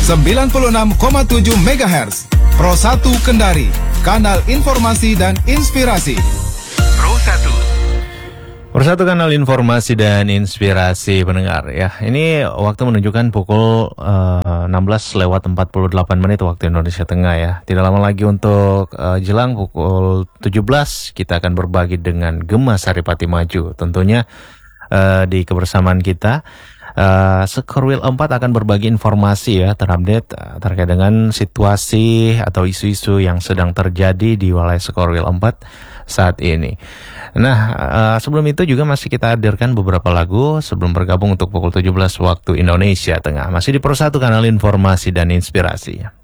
96,7 MHz. Pro 1 Kendari, kanal informasi dan inspirasi. Pro 1. Pro 1 kanal informasi dan inspirasi pendengar ya. Ini waktu menunjukkan pukul 16:48 waktu Indonesia Tengah ya. Tidak lama lagi untuk jelang pukul 17 kita akan berbagi dengan Gemma Saripati Maju. Tentunya di kebersamaan kita Sekorwil 4 akan berbagi informasi ya terupdate terkait dengan situasi atau isu-isu yang sedang terjadi di wilayah Sekorwil 4 saat ini. Nah, sebelum itu juga masih kita hadirkan beberapa lagu sebelum bergabung untuk pukul 17 waktu Indonesia Tengah. Masih di Pro 1 kanal informasi dan inspirasi.